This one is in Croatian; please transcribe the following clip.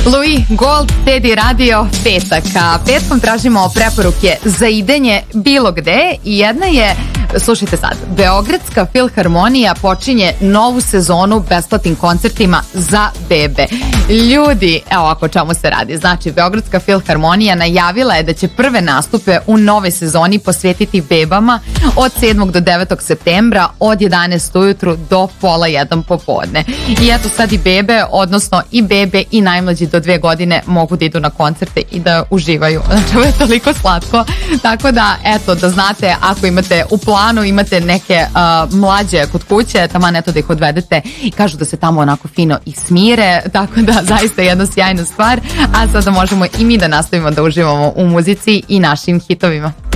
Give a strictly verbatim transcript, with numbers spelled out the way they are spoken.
Louis Gold, Teddy Radio, petak. A petkom tražimo preporuke za idenje bilo gde i jedna je, slušajte sad, Beogradska filharmonija počinje novu sezonu besplatnim koncertima za bebe. Ljudi, evo ako o čemu se radi. Znači, Beogradska filharmonija najavila je da će prve nastupe u nove sezoni posvetiti bebama od sedmog do devetog septembra od jedanaest ujutru do pola jedan popodne. I eto sad i bebe, odnosno i bebe i najmlađi do dve godine mogu da idu na koncerte i da uživaju. Znači, ovo je toliko slatko. Tako da, eto, da znate, ako imate u planu, imate neke uh, mlađe kod kuće, taman eto da ih odvedete i kažu da se tamo onako fino i smire, tako da zaista jedna sjajna stvar. A sada možemo i mi da nastavimo da uživamo u muzici i našim hitovima.